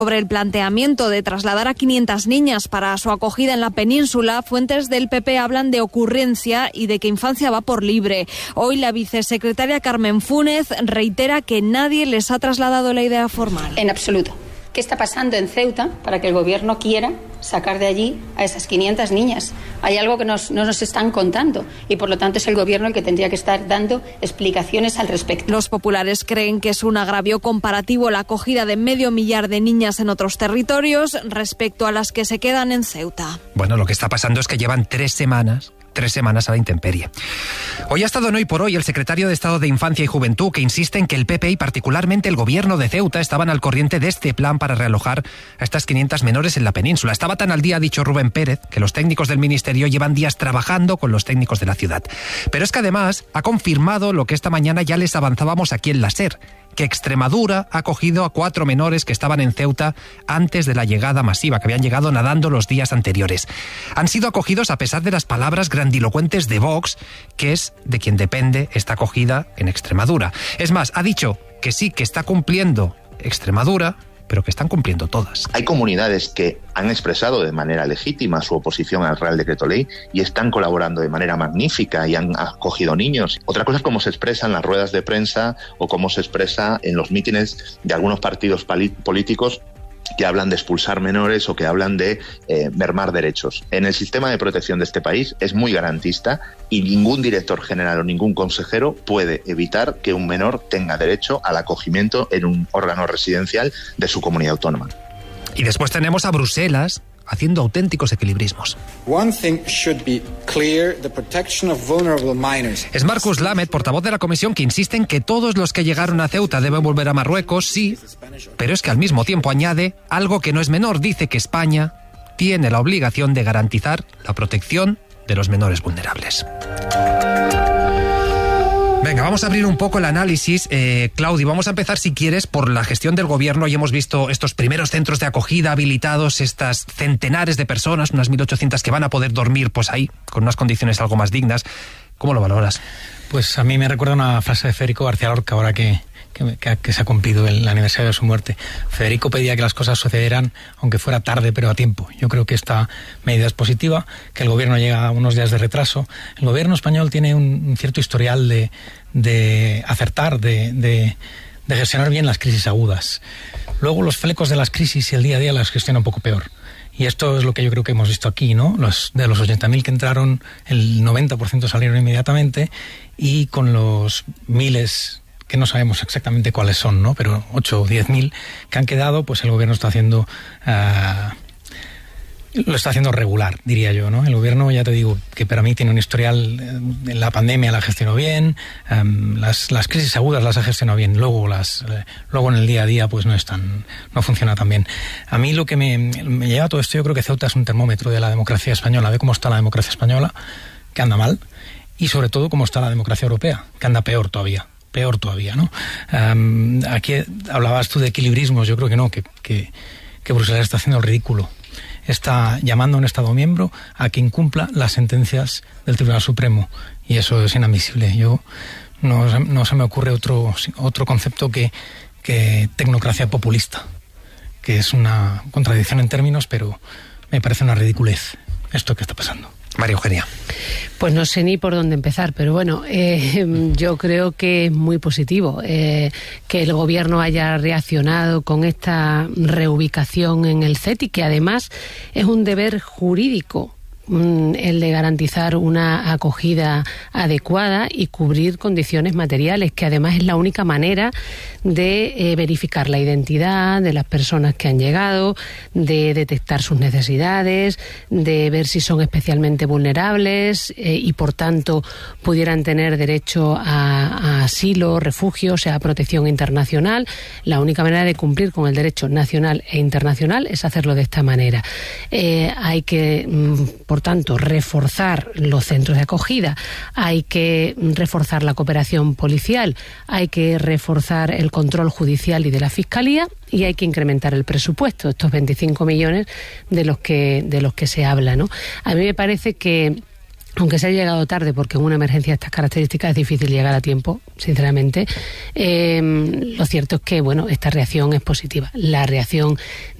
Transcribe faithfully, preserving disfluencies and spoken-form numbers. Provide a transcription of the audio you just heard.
Sobre el planteamiento de trasladar a quinientas niñas para su acogida en la península, fuentes del P P hablan de ocurrencia y de que Infancia va por libre. Hoy la vicesecretaria Carmen Fúnez reitera que nadie les ha trasladado la idea formal. En absoluto. ¿Qué está pasando en Ceuta para que el gobierno quiera sacar de allí a esas quinientas niñas? Hay algo que nos, no nos están contando y por lo tanto es el gobierno el que tendría que estar dando explicaciones al respecto. Los populares creen que es un agravio comparativo la acogida de medio millar de niñas en otros territorios respecto a las que se quedan en Ceuta. Bueno, lo que está pasando es que llevan tres semanas... Tres semanas a la intemperie. Hoy ha estado en Hoy por Hoy el secretario de Estado de Infancia y Juventud, que insiste en que el P P y particularmente el gobierno de Ceuta estaban al corriente de este plan para realojar a estas quinientas menores en la península. Estaba tan al día, ha dicho Rubén Pérez, que los técnicos del ministerio llevan días trabajando con los técnicos de la ciudad. Pero es que además ha confirmado lo que esta mañana ya les avanzábamos aquí en la SER, que Extremadura ha acogido a cuatro menores que estaban en Ceuta antes de la llegada masiva, que habían llegado nadando los días anteriores. Han sido acogidos a pesar de las palabras grandilocuentes de Vox, que es de quien depende esta acogida en Extremadura. Es más, ha dicho que sí, que está cumpliendo Extremadura, pero que están cumpliendo todas. Hay comunidades que han expresado de manera legítima su oposición al Real Decreto Ley y están colaborando de manera magnífica y han acogido niños. Otra cosa es cómo se expresa en las ruedas de prensa o cómo se expresa en los mítines de algunos partidos políticos que hablan de expulsar menores o que hablan de eh, mermar derechos. En el sistema de protección de este país es muy garantista y ningún director general o ningún consejero puede evitar que un menor tenga derecho al acogimiento en un órgano residencial de su comunidad autónoma. Y después tenemos a Bruselas haciendo auténticos equilibrismos. Es Marcus Lamet, portavoz de la Comisión, que insiste en que todos los que llegaron a Ceuta deben volver a Marruecos, sí, pero es que al mismo tiempo añade algo que no es menor. Dice que España tiene la obligación de garantizar la protección de los menores vulnerables. Venga, vamos a abrir un poco el análisis. Eh, Claudio, vamos a empezar, si quieres, por la gestión del gobierno. Hoy hemos visto estos primeros centros de acogida habilitados, estas centenares de personas, unas mil ochocientas que van a poder dormir pues ahí, con unas condiciones algo más dignas. ¿Cómo lo valoras? Pues a mí me recuerda una frase de Federico García Lorca, ahora que, que, que, que se ha cumplido el aniversario de su muerte. Federico pedía que las cosas sucedieran, aunque fuera tarde, pero a tiempo. Yo creo que esta medida es positiva, que el gobierno llega a unos días de retraso. El gobierno español tiene un, un cierto historial de, de acertar, de, de, de gestionar bien las crisis agudas. Luego los flecos de las crisis y el día a día las gestiona un poco peor. Y esto es lo que yo creo que hemos visto aquí, ¿no? Los, de los ochenta mil que entraron, el noventa por ciento salieron inmediatamente, y con los miles, que no sabemos exactamente cuáles son, ¿no? Pero ocho o diez mil que han quedado, pues el gobierno está haciendo... Uh, lo está haciendo regular, diría yo, ¿no? El gobierno, ya te digo, que para mí tiene un historial, en la pandemia la gestionó bien, um, las, las crisis agudas las ha gestionado bien, luego las eh, luego en el día a día pues no están, no funciona tan bien. A mí lo que me, me lleva a todo esto, yo creo que Ceuta es un termómetro de la democracia española, de cómo está la democracia española, que anda mal, y sobre todo cómo está la democracia europea, que anda peor todavía. Peor todavía, ¿no? Um, aquí hablabas tú de equilibrismos, yo creo que no, que, que, que Bruselas está haciendo el ridículo. Está llamando a un Estado miembro a que incumpla las sentencias del Tribunal Supremo, y eso es inadmisible. Yo no, no se me ocurre otro, otro concepto que, que tecnocracia populista, que es una contradicción en términos, pero me parece una ridiculez esto que está pasando. María Eugenia. Pues no sé ni por dónde empezar, pero bueno, eh, yo creo que es muy positivo eh, que el gobierno haya reaccionado con esta reubicación en el C E T I, que además es un deber jurídico, el de garantizar una acogida adecuada y cubrir condiciones materiales, que además es la única manera de eh, verificar la identidad de las personas que han llegado, de detectar sus necesidades, de ver si son especialmente vulnerables eh, y por tanto pudieran tener derecho a, a asilo, refugio, o sea, protección internacional. La única manera de cumplir con el derecho nacional e internacional es hacerlo de esta manera. Eh, hay que, por tanto, reforzar los centros de acogida, hay que reforzar la cooperación policial, hay que reforzar el control judicial y de la Fiscalía, y hay que incrementar el presupuesto, estos veinticinco millones de los que de los que se habla, ¿no? A mí me parece que aunque se haya llegado tarde, porque en una emergencia de estas características es difícil llegar a tiempo, sinceramente, eh, lo cierto es que, bueno, esta reacción es positiva. La reacción